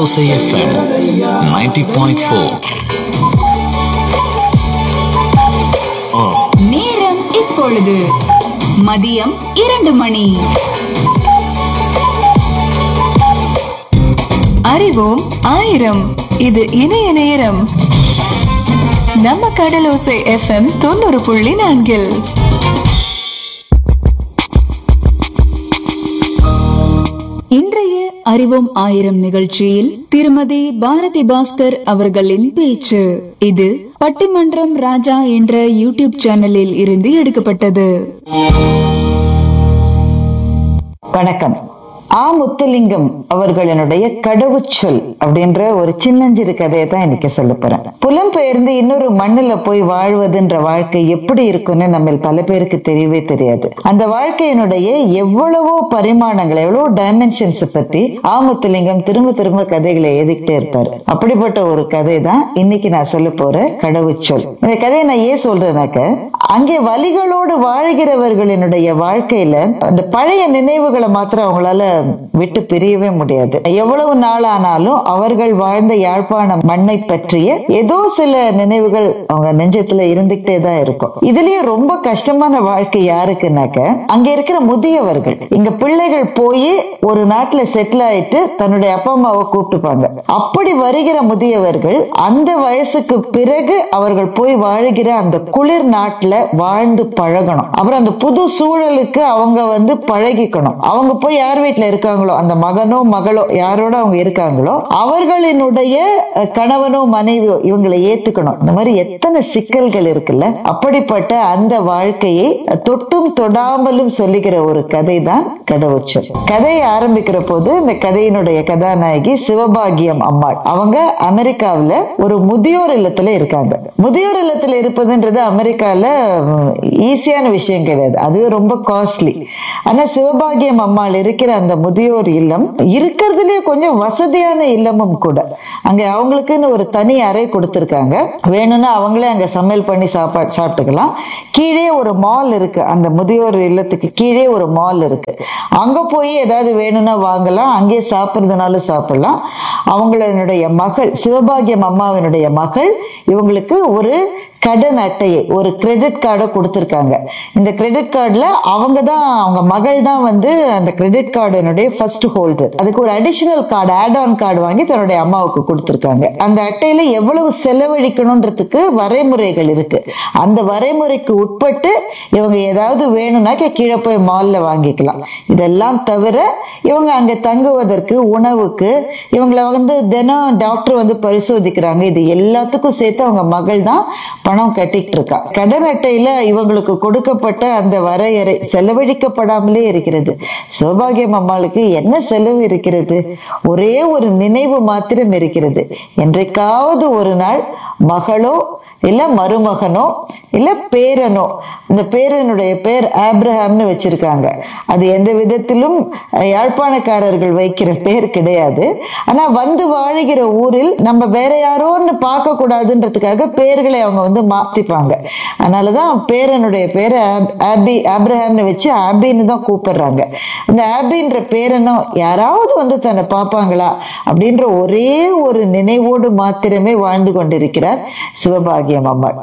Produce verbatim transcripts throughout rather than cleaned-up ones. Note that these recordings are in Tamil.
கடலோசை எஃப்எம் நைன்டி பாயிண்ட் ஃபோர். நேரம் இப்பொழுது மதியம் இரண்டு மணி. அறிவோம் ஆயிரம், இது இணைய நேரம். நம்ம கடலோசை எஃப்எம் தொண்ணூறு புள்ளி நான்கில் இன்றைய அறிவோம் ஆயிரம் நிகழ்ச்சியில் திருமதி பாரதி பாஸ்கர் அவர்களின் பேச்சு. இது பட்டிமன்றம் ராஜா என்ற யூடியூப் சேனலில் இருந்து எடுக்கப்பட்டது. வணக்கம். ஆ முத்துலிங்கம் அவர்களினுடைய கடவுச்சொல் அப்படின்ற ஒரு சின்னஞ்சிறு கதையை தான் இன்னைக்கு சொல்ல போறேன். புலம்பெயர்ந்து இன்னொரு மண்ணுல போய் வாழ்வதுன்ற வாழ்க்கை எப்படி இருக்குன்னு நம்ம பல பேருக்கு தெரியவே தெரியாது. அந்த வாழ்க்கையினுடைய எவ்வளவோ பரிமாணங்கள், எவ்வளவோ டைமென்ஷன்ஸ் பத்தி ஆ முத்துலிங்கம் திரும்ப திரும்ப கதைகளை எழுதிக்கிட்டே இருப்பாரு. அப்படிப்பட்ட ஒரு கதை தான் இன்னைக்கு நான் சொல்ல போற கடவுச்சொல். இந்த கதையை நான் ஏன் சொல்றேனாக்க, அங்கே வலிகளோடு வாழ்கிறவர்களினுடைய வாழ்க்கையில அந்த பழைய நினைவுகளை மாத்திரம் அவங்களால விட்டு பிரியவே முடியாது. எவ்வளவு நாள் ஆனாலும் அவர்கள் வாழ்ந்த யாழ்ப்பாண மண்ணை பற்றிய ஏதோ சில நினைவுகள் அவங்க நெஞ்சத்துல இருந்துகிட்டே தான் இருக்கும். இதுலயே ரொம்ப கஷ்டமான வாழ்க்கை யாருக்குனாக்க, அங்க இருக்கிற முதியவர்கள். இங்க பிள்ளைகள் போய் ஒரு நாட்டுல செட்டில் ஆயிட்டு தன்னுடைய அப்பா அம்மாவை கூப்பிட்டுப்பாங்க. அப்படி வருகிற முதியவர்கள் அந்த வயசுக்கு பிறகு அவர்கள் போய் வாழ்கிற அந்த குளிர் நாட்டுல வாழ்ந்து பழகணும். அப்புறம் அந்த புது சூழலுக்கு அவங்க வந்து பழகிக்கணும். அவங்க போய் யார் வீட்டுல இருக்காங்களோ, அந்த மகனோ மகளோ யாரோட அவங்க இருக்காங்களோ அவர்களினுடைய கணவனோ மனைவியோ இவங்களை ஏத்துக்கணும். இந்த மாதிரி எத்தனை சிக்கல்கள் இருக்குல்ல. அப்படிப்பட்ட அந்த வாழ்க்கையை தொட்டும் தொடாமலும் சொல்லுகிற ஒரு கதை தான் கடவுச்சொல். கதையை ஆரம்பிக்கிற போது இந்த கதையினுடைய கதாநாயகி சிவபாகியம் அம்மாள். அவங்க அமெரிக்காவில ஒரு முதியோர் இல்லத்துல இருக்காங்க. முதியோர் இல்லத்துல இருப்பதுன்றது அமெரிக்கால ஈஸியான விஷயம் கிடையாது, அதுவே ரொம்ப காஸ்ட்லி. ஆனா சிவபாகியம் அம்மாள் இருக்கிற அந்த முதியோர் இல்லம் இருக்கிறதுலயே கொஞ்சம் வசதியான இல்லமும் கூட. அங்க அவங்களுக்குன்னு ஒரு தனி அறை கொடுத்திருக்காங்க. வேணும்னா அவங்களே அங்க சமையல் பண்ணி சாப்பாடு சாப்பிட்டுக்கலாம். கீழே ஒரு மால் இருக்கு. அந்த முதியோர் இல்லத்துக்கு கீழே ஒரு மால் இருக்கு. அங்க போய் ஏதாவது வேணும்னா வாங்கலாம், அங்கே சாப்பிடுறதுனாலும் சாப்பிடலாம். அவங்களுடைய மகள், சிவபாகியம் அம்மாவினுடைய மகள், இவங்களுக்கு ஒரு கடன் அட்டையை, ஒரு கிரெடிட் கார்டை கொடுத்திருக்காங்க. இந்த கிரெடிட் கார்டுல அவங்க தான், அவங்க மகள் தான் வந்து அந்த கிரெடிட் கார்டுனுடைய ஃபர்ஸ்ட் ஹோல்டர். அதுக்கு ஒரு additional card, add on card வாங்கி தன்னுடைய அம்மாவுக்கு கொடுத்திருக்காங்க. அந்த அட்டையில எவ்வளவு செலவழிக்கணும்ன்றதுக்கு வரைமுறைகள் இருக்கு. அந்த வரைமுறைக்கு உட்பட்டு இவங்க ஏதாவது வேணும்னாக்க கீழே போய் மால்ல வாங்கிக்கலாம். இதெல்லாம் தவிர இவங்க அங்க தங்குவதற்கு, உணவுக்கு, இவங்களை வந்து தினம் டாக்டர் வந்து பரிசோதிக்கிறாங்க. இது எல்லாத்துக்கும் சேர்த்து அவங்க மகள் தான் பணம் கட்டிட்டு இருக்கா. கடன் அட்டையில இவங்களுக்கு கொடுக்கப்பட்ட அந்த வரையறை செலவழிக்கப்படாமலே இருக்கிறது. சௌபாகியம் அம்மாளுக்கு என்ன செலவு இருக்கிறது? ஒரே ஒரு நினைவு மாத்திரம் இருக்கிறது. என்றைக்காவது ஒரு நாள் மகளோ இல்ல மருமகனோ இல்ல பேரனோ, இந்த பேரனுடைய பேர் ஆப்ரஹாம்னு வச்சிருக்காங்க. அது எந்த விதத்திலும் யாழ்ப்பாணக்காரர்கள் வைக்கிற பேர் கிடையாது. ஆனா வந்து வாழ்கிற ஊரில் நம்ம வேற யாரோன்னு பார்க்க கூடாதுன்றதுக்காக பேர்களை அவங்க வந்து மாத்திப்பாங்க. அதனாலதான் பேரனுடைய பேரை ஆபி ஆப்ரஹாம்னு வச்சு ஆபின்னு தான் கூப்பிடுறாங்க. இந்த ஆபின்ற பேரனும் யாராவது வந்து தன்னை பார்ப்பாங்களா அப்படின்ற ஒரே ஒரு நினைவோடு மாத்திரமே வாழ்ந்து கொண்டிருக்கிறார் சிவபாகியம் அம்மாள்.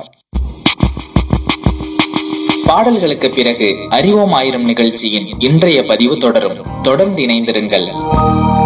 பாடல்களுக்கு பிறகு அறிவோம் ஆயிரம் நிகழ்ச்சியின் இன்றைய பதிவு தொடரும். தொடர்ந்து இணைந்திருங்கள்.